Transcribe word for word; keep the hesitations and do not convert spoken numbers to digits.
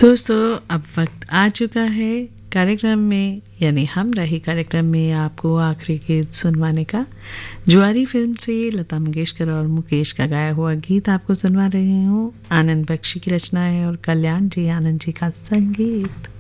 दोस्तों अब वक्त आ चुका है कार्यक्रम में यानी हम रही कार्यक्रम में आपको आखिरी गीत सुनवाने का। जुआरी फिल्म से लता मंगेशकर और मुकेश का गाया हुआ गीत आपको सुनवा रही हूँ। आनंद बख्शी की रचना है और कल्याण जी आनंद जी का संगीत।